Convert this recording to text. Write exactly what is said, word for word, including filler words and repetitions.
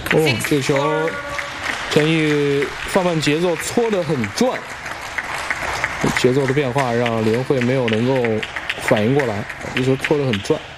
哦，这球陈毅放慢节奏，搓得很转，节奏的变化让李恩惠没有能够反应过来，这球搓得很转。